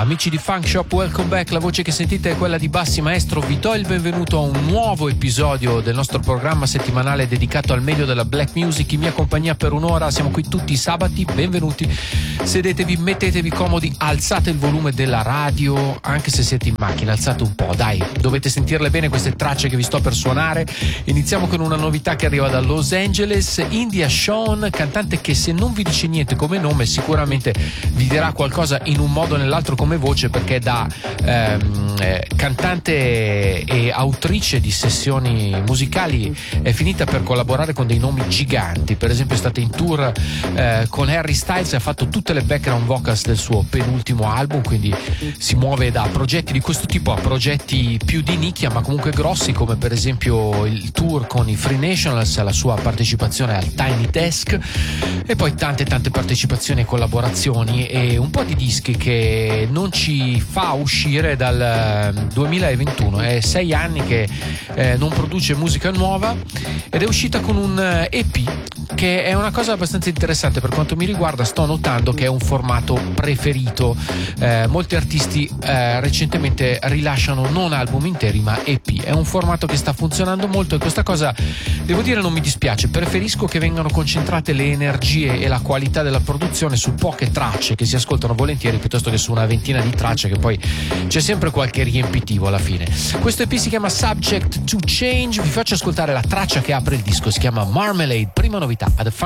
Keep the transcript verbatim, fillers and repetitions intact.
Amici di Funk Shop, welcome back. La voce che sentite è quella di Bassi Maestro. Vi do il benvenuto a un nuovo episodio del nostro programma settimanale dedicato al meglio della black music. In mia compagnia per un'ora, siamo qui tutti i sabati. Benvenuti, sedetevi, mettetevi comodi, alzate il volume della radio, anche se siete in macchina, alzate un po', dai, dovete sentirle bene queste tracce che vi sto per suonare. Iniziamo con una novità che arriva da Los Angeles, India Shawn, cantante che se non vi dice niente come nome sicuramente vi dirà qualcosa in un modo o nell'altro come voce, perché da ehm, eh, cantante e autrice di sessioni musicali è finita per collaborare con dei nomi giganti. Per esempio è stata in tour eh, con Harry Styles e ha fatto tutte le background vocals del suo penultimo album, quindi si muove da progetti di questo tipo a progetti più di nicchia ma comunque grossi, come per esempio il tour con i Free Nationals, la sua partecipazione al Tiny Desk e poi tante tante partecipazioni e collaborazioni e un po' di dischi che non ci fa uscire dal duemilaventuno. È sei anni che eh, non produce musica nuova ed è uscita con un E P che è una cosa abbastanza interessante per quanto mi riguarda. Sto notando che è un formato preferito. Eh, molti artisti eh, recentemente rilasciano non album interi ma E P. È un formato che sta funzionando molto e questa cosa, devo dire, non mi dispiace. Preferisco che vengano concentrate le energie e la qualità della produzione su poche tracce che si ascoltano volentieri piuttosto che su una ventina di tracce che poi c'è sempre qualche riempitivo alla fine. Questo E P si chiama Subject to Change. Vi faccio ascoltare la traccia che apre il disco, si chiama Marmalade, prima novità ad